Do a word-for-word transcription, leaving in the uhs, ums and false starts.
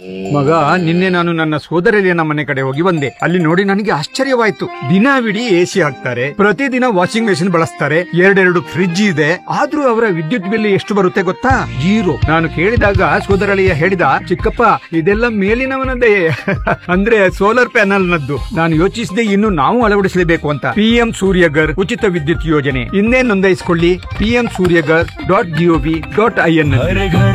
ಮಗ, ನಿನ್ನೆ ನಾನು ನನ್ನ ಸೋದರಳಿಯನ ಮನೆ ಕಡೆ ಹೋಗಿ ಬಂದೆ. ಅಲ್ಲಿ ನೋಡಿ ನನಗೆ ಆಶ್ಚರ್ಯವಾಯ್ತು. ದಿನವಿಡೀ ಎಸಿ ಹಾಕ್ತಾರೆ, ಪ್ರತಿದಿನ ವಾಷಿಂಗ್ ಮೆಷಿನ್ ಬಳಸ್ತಾರೆ, ಎರಡೆರಡು ಫ್ರಿಡ್ಜ್ ಇದೆ. ಆದ್ರೂ ಅವರ ವಿದ್ಯುತ್ ಬಿಲ್ ಎಷ್ಟು ಬರುತ್ತೆ ಗೊತ್ತಾ? ಜೀರೋ. ನಾನು ಕೇಳಿದಾಗ ಸೋದರಳಿಯ ಹೇಳಿದ, ಚಿಕ್ಕಪ್ಪ ಇದೆಲ್ಲ ಮೇಲಿನವನದೇ ಅಂದ್ರೆ ಸೋಲಾರ್ ಪ್ಯಾನಲ್ ನದ್ದು. ನಾನು ಯೋಚಿಸಿದೆ, ಇನ್ನು ನಾವು ಅಳವಡಿಸಲೇಬೇಕು ಅಂತ. ಪಿಎಂ ಸೂರ್ಯಗರ್ ಉಚಿತ ವಿದ್ಯುತ್ ಯೋಜನೆ ಇನ್ನೇ ನೋಂದಾಯಿಸಿಕೊಳ್ಳಿ. PM Surya Ghar dot gov dot I N.